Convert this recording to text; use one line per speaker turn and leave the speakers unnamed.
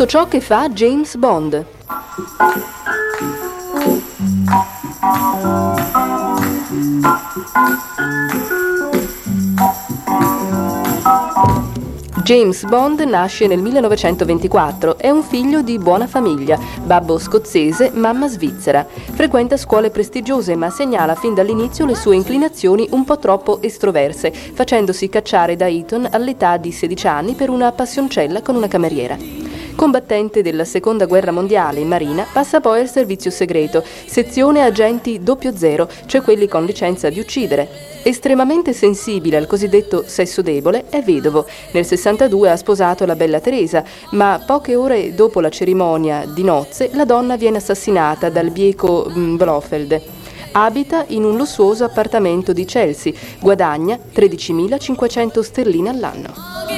tutto ciò che fa James Bond. James Bond nasce nel 1924, è un figlio di buona famiglia, babbo scozzese, mamma svizzera. Frequenta scuole prestigiose ma segnala fin dall'inizio le sue inclinazioni un po' troppo estroverse, facendosi cacciare da Eton all'età di 16 anni per una passioncella con una cameriera. Combattente della Seconda Guerra Mondiale in Marina, passa poi al servizio segreto, sezione agenti 00, cioè quelli con licenza di uccidere. Estremamente sensibile al cosiddetto sesso debole, è vedovo. Nel 62 ha sposato la bella Teresa, ma poche ore dopo la cerimonia di nozze la donna viene assassinata dal bieco Blofeld. Abita in un lussuoso appartamento di Chelsea, guadagna 13.500 sterline all'anno.